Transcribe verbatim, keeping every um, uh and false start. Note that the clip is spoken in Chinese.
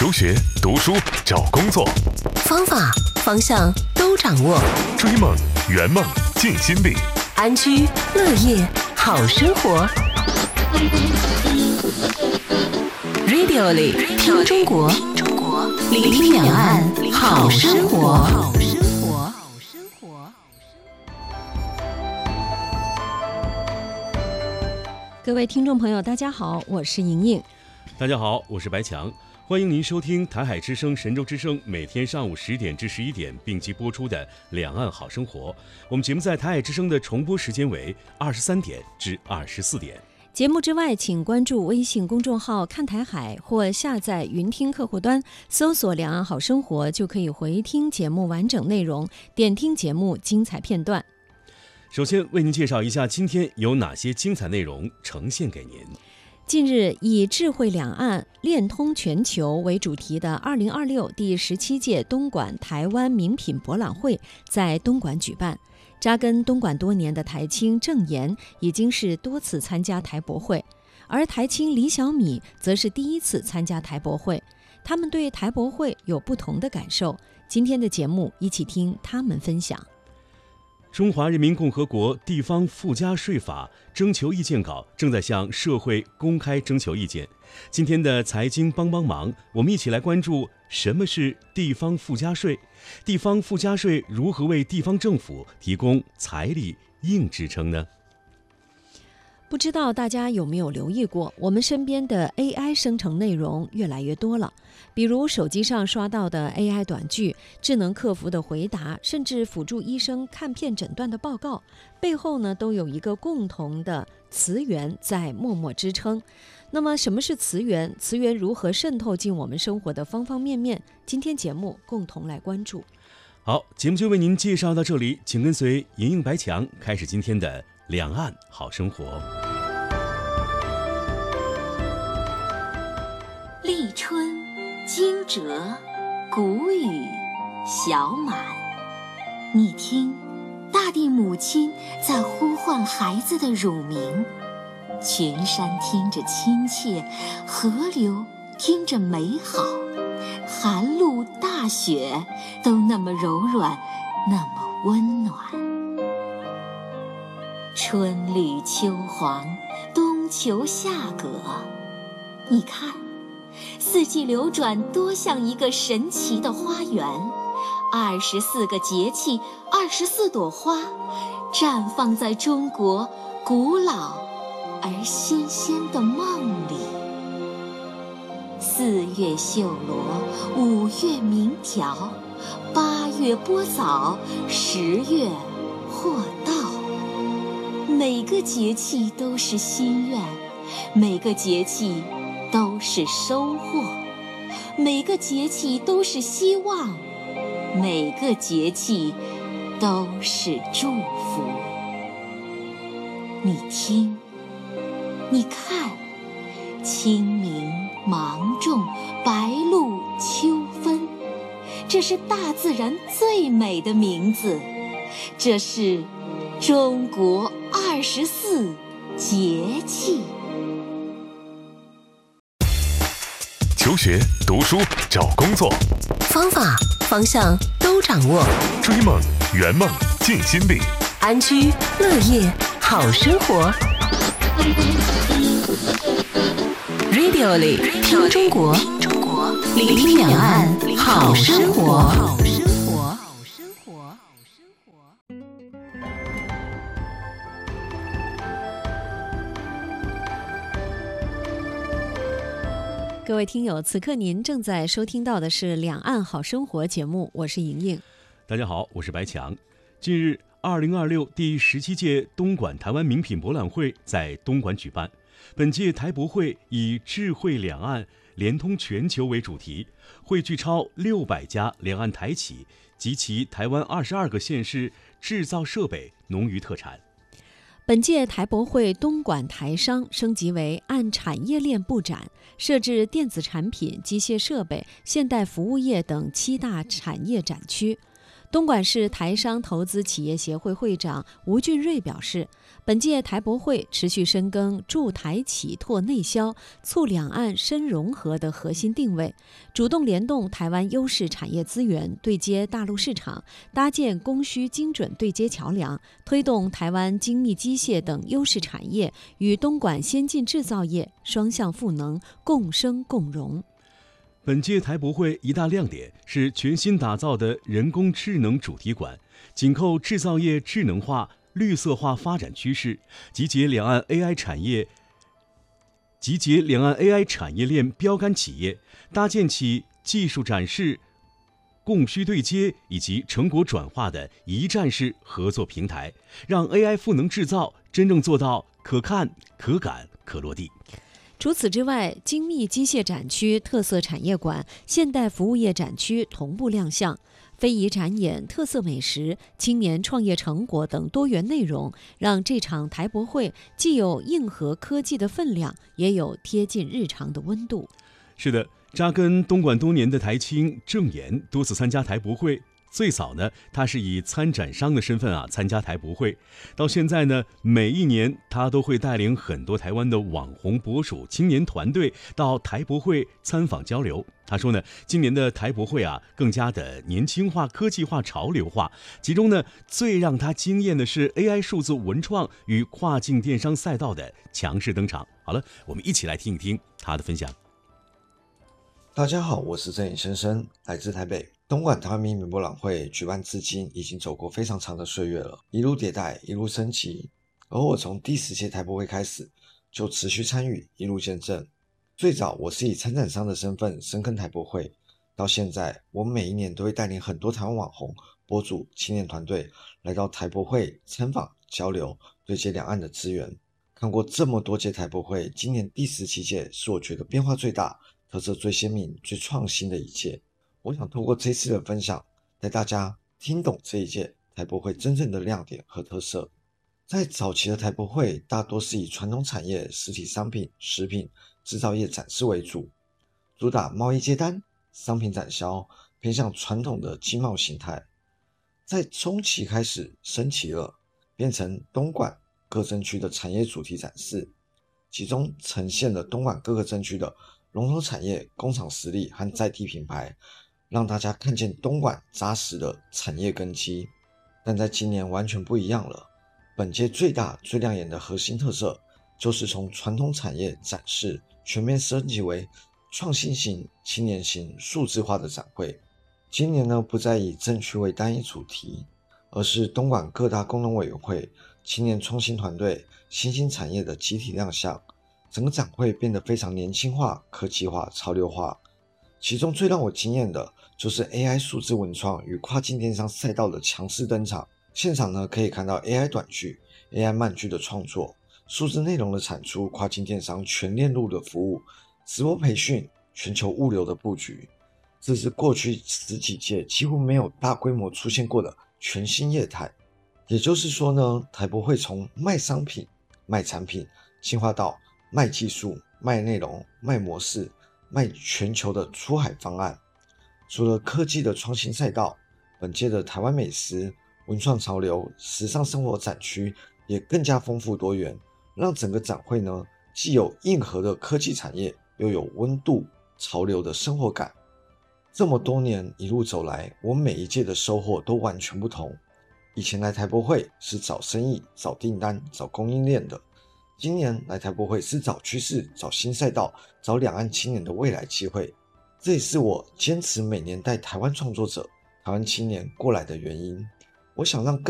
求学、读书、找工作， 方法、方向都掌握。 追梦、圆梦、尽心力， 安居乐业好生活。Radio 里听中国，聆听两岸好生活。 各位听众朋友，大家好，我是莹莹。 大家好，我是白强。欢迎您收听台海之声、神州之声每天上午十点至十一点并机播出的《两岸好生活》。我们节目在台海之声的重播时间为二十三点至二十四点。 节目之外，请关注微信公众号“看台海”或下载云听客户端，搜索“两岸好生活”，就可以回听节目完整内容，点听节目精彩片段。 首先为您介绍一下今天有哪些精彩内容呈现给您。 近日，以智慧两岸、链通全球为主题的二零二六第十七届东莞台湾名品博览会在东莞举办。扎根东莞多年的台青郑岩已经是多次参加台博会，而台青李小米则是第一次参加台博会。他们对台博会有不同的感受。今天的节目一起听他们分享。 中华人民共和国地方附加税法征求意见稿正在向社会公开征求意见。今天的财经帮帮忙，我们一起来关注什么是地方附加税，地方附加税如何为地方政府提供财力硬支撑呢？ 不知道大家有没有留意过，我们身边的 A I 生成内容越来越多了，比如手机上刷到的 A I 短剧、智能客服的回答，甚至辅助医生看片诊断的报告，背后呢都有一个共同的词源在默默支撑。那么什么是词源？词源如何渗透进我们生活的方方面面？今天节目共同来关注。 好，节目就为您介绍到这里，请跟随莹莹白强开始今天的两岸好生活。 立春惊蛰，谷雨小满。你听，大地母亲在呼唤孩子的乳名，群山听着亲切，河流听着美好，寒露大雪都那么柔软，那么温暖。春绿秋黄，冬秋夏葛，你看，四季流转多像一个神奇的花园，二十四个节气，二十四朵花，绽放在中国古老而新鲜的梦里。四月绣罗，五月鸣条，八月播枣，十月获稻。每个节气都是心愿，每个节气都是收获，每个节气都是希望，每个节气都是祝福。你听，你看，清明、芒种、白露、秋分，这是大自然最美的名字，这是中国二十四节气。 求学、读书、找工作， 方法、方向都掌握。 追梦、圆梦、尽心力， 安居乐业好生活。Radio 里听中国，聆听两岸好生活。 各位听友，此刻您正在收听到的是《两岸好生活》节目，我是莹莹。 大家好，我是白强。近日，二零二六第十七届东莞台湾名品博览会在东莞举办。本届台博会以智慧两岸、联通全球为主题，汇聚超六百家两岸台企及其台湾二十二个县市制造设备、农渔特产。 本届台博会东莞台商升级为按产业链布展，设置电子产品、机械设备、现代服务业等七大产业展区。 东莞市台商投资企业协会会长吴俊瑞表示，本届台博会持续深耕助台企拓内销、促两岸深融合的核心定位，主动联动台湾优势产业资源，对接大陆市场，搭建供需精准对接桥梁，推动台湾精密机械等优势产业与东莞先进制造业双向赋能，共生共荣。 本届台博会一大亮点是全新打造的人工智能主题馆，紧扣制造业智能化、绿色化发展趋势，集结两岸 A I 产业，集结两岸 A I 产业链标杆企业，搭建起技术展示、供需对接以及成果转化的一站式合作平台，让 A I 赋能制造真正做到可看、可感、可落地。 除此之外，精密机械展区、特色产业馆、现代服务业展区同步亮相，非遗展演、特色美食、青年创业成果等多元内容，让这场台博会既有硬核科技的分量，也有贴近日常的温度。 是的，扎根东莞多年的台青郑岩多次参加台博会。最早呢，他是以参展商的身份啊参加台博会，到现在呢，每一年他都会带领很多台湾的网红博主、青年团队到台博会参访交流。他说呢，今年的台博会啊更加的年轻化、科技化、潮流化，其中呢最让他惊艳的是 A I 数字文创与跨境电商赛道的强势登场。好了，我们一起来听一听他的分享。 大家好，我是郑颖先生，来自台北。东莞台湾名品博览会举办至今已经走过非常长的岁月了，一路迭代，一路升级。而我从第十届台博会开始就持续参与，一路见证。最早我是以参展商的身份深耕台博会，到现在我每一年都会带领很多台湾网红、博主、青年团队来到台博会参访、交流，对接两岸的资源。看过这么多届台博会，今年第十七届是我觉得变化最大、特色最鲜明、最创新的一届。我想透过这次的分享，带大家听懂这一届台博会真正的亮点和特色。在早期的台博会，大多是以传统产业、实体商品、食品、制造业展示为主，主打贸易接单、商品展销，偏向传统的经贸形态。在中期开始升级了，变成东莞各镇区的产业主题展示，其中呈现了东莞各个镇区的龙头产业、工厂实力和在地品牌，让大家看见东莞扎实的产业根基。但在今年完全不一样了，本届最大最亮眼的核心特色就是从传统产业展示全面升级为创新型、青年型、数字化的展会。今年呢，不再以镇区为单一主题，而是东莞各大功能委员会、青年创新团队、新兴产业的集体亮相，整个展会变得非常年轻化、科技化、潮流化。其中最让我惊艳的就是 A I 数字文创与跨境电商赛道的强势登场。现场呢，可以看到 A I 短剧、A I 漫剧的创作、数字内容的产出、跨境电商全链路的服务、直播培训、全球物流的布局。这是过去十几届几乎没有大规模出现过的全新业态。也就是说呢，台博会从卖商品、卖产品进化到卖技术、卖内容、卖模式、卖全球的出海方案。除了科技的创新赛道，本届的台湾美食、文创潮流、时尚生活展区也更加丰富多元，让整个展会呢既有硬核的科技产业，又有温度潮流的生活感。这么多年一路走来，我每一届的收获都完全不同。以前来台博会是找生意、找订单、找供应链的，今年来台博会是找趋势、找新赛道、找两岸青年的未来机会。这也是我坚持每年带台湾创作者、台湾青年过来的原因。我想让更